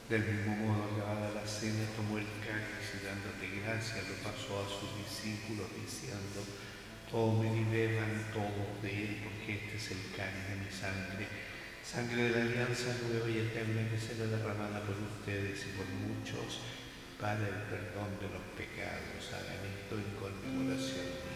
Del mismo modo, acabada la cena, tomó el cáliz y dándote gracias lo pasó a sus discípulos diciendo: tomen y beban todos de él, porque este es el cáliz de mi sangre, sangre de la alianza nueva y eterna que será derramada por ustedes y por muchos para el perdón de los pecados. Hagan esto en conmemoración mía.